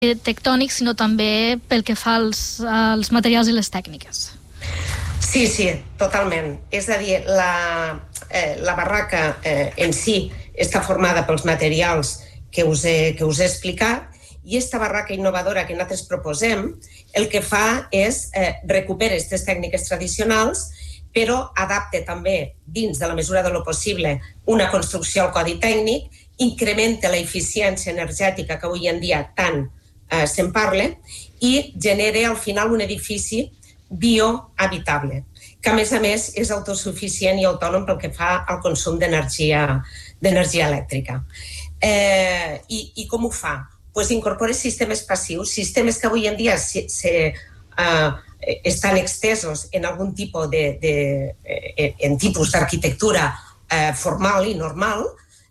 tectònic, sinó també pel que fa als materials i les tècniques. Sí, totalment. És a dir, la barraca en si està formada pels materials que us he explicat, i aquesta barraca innovadora que nosaltres proposem el que fa és recuperar aquestes tècniques tradicionals, però adapta també, dins de la mesura de lo possible, una construcció al codi tècnic, incrementa l'eficiència energètica que avui en dia tant se'n parla i genera al final un edifici biohabitable, que a més és autosuficient i autònom pel que fa al consum d'energia elèctrica. I com ho fa? Pues incorpora sistemes passius, sistemes que avui en dia estan extesos en algun tipus d'arquitectura formal i normal,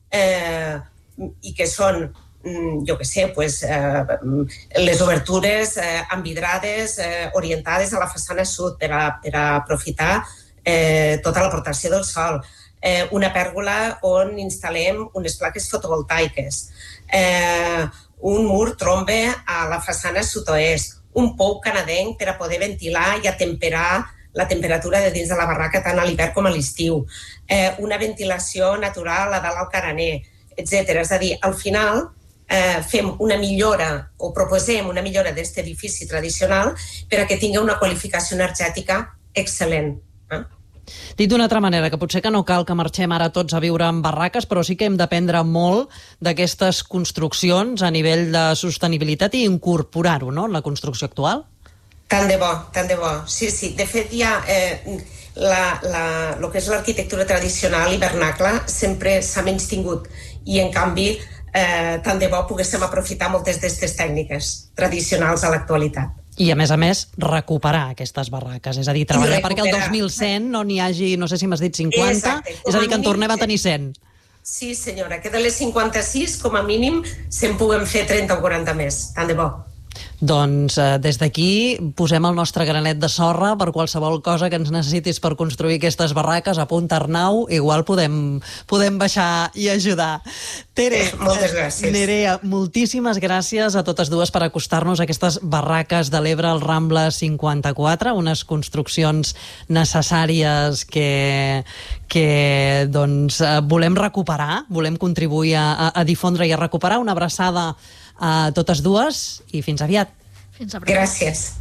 i que són, jo què sé, les obertures envidrades orientades a la façana sud per a aprofitar tota l'aportació del sol, una pèrgola on instal·lem unes plaques fotovoltaiques, un mur trombe a la façana sud-oest, un pou canadenc per a poder ventilar i atemperar la temperatura de dins de la barraca tant a l'hivern com a l'estiu, una ventilació natural a dalt al carener, etc. És a dir, al final fem una millora o proposem una millora d'aquest edifici tradicional per a que tingui una qualificació energètica excel·lent. Dit d'una altra manera, que potser que no cal que marxem ara tots a viure en barraques, però sí que hem d'aprendre molt d'aquestes construccions a nivell de sostenibilitat i incorporar-ho, no?, en la construcció actual? Tant de bo. Sí. De fet, ja el que és l'arquitectura tradicional i vernacla sempre s'ha menystingut i, en canvi, tant de bo poguéssim aprofitar moltes d'aquestes tècniques tradicionals a l'actualitat. I, a més, recuperar aquestes barraques. És a dir, treballar perquè el 2100 no n'hi hagi, no sé si m'has dit 50, exacte, és a dir, que en tornem a tenir 100. Sí, senyora, que de les 56, com a mínim, se'n puguem fer 30 o 40 més. Tant de bo. Doncs des d'aquí posem el nostre granet de sorra per qualsevol cosa que ens necessitis per construir aquestes barraques. Apunta, Arnau, igual podem baixar i ajudar. Tere, moltes gràcies. Nerea, moltíssimes gràcies a totes dues per acostar-nos a aquestes barraques de l'Ebre al Rambla 54, unes construccions necessàries que volem recuperar, volem contribuir a difondre i a recuperar. Una abraçada a totes dues i fins aviat. Fins aviat. Gràcies.